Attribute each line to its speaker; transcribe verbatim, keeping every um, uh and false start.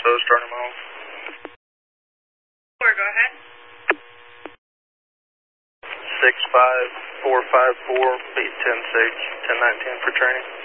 Speaker 1: So starting them off.
Speaker 2: Four, go ahead.
Speaker 1: six five four five four, beat ten six, ten nineteen for training.